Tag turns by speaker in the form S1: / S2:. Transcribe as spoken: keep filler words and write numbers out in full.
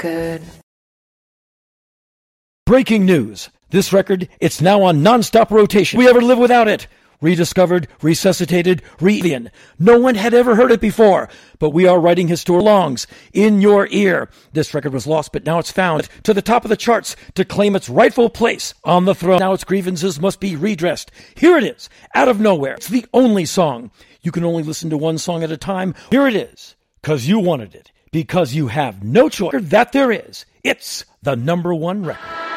S1: good.
S2: Breaking news. This record, it's now on non-stop rotation. We ever live without it? Rediscovered, resuscitated, re No one had ever heard it before, but we are writing his story longs in your ear. This record was lost, but now it's found to the top of the charts to claim its rightful place on the throne. Now its grievances must be redressed. Here it is, out of nowhere. It's the only song. You can only listen to one song at a time. Here it is, because you wanted it, because you have no choice that there is. It's the number one record.